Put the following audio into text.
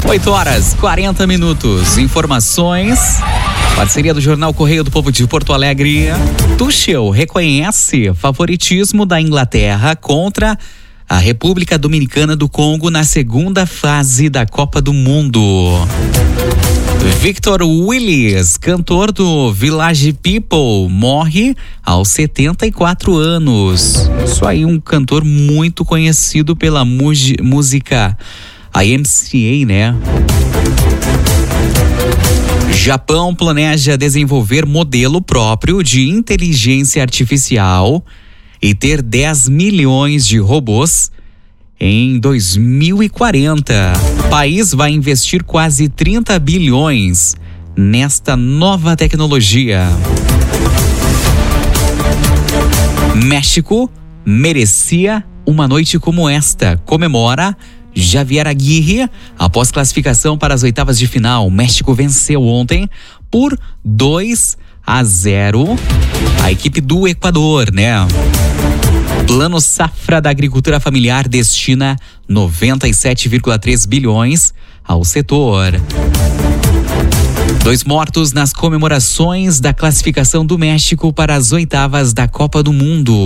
8h40. Informações. Parceria do Jornal Correio do Povo de Porto Alegre. Tuchel reconhece favoritismo da Inglaterra contra a República Dominicana do Congo na segunda fase da Copa do Mundo. Victor Willis, cantor do Village People, morre aos 74 anos. Isso aí, um cantor muito conhecido pela música YMCA, né? Japão planeja desenvolver modelo próprio de inteligência artificial e ter 10 milhões de robôs em 2040. O país vai investir quase 30 bilhões nesta nova tecnologia. México merecia uma noite como esta. Comemora Javier Aguirre após classificação para as oitavas de final. O México venceu ontem por 2-0 a equipe do Equador, né? Plano Safra da Agricultura Familiar destina 97,3 bilhões ao setor. 2 mortos nas comemorações da classificação do México para as oitavas da Copa do Mundo.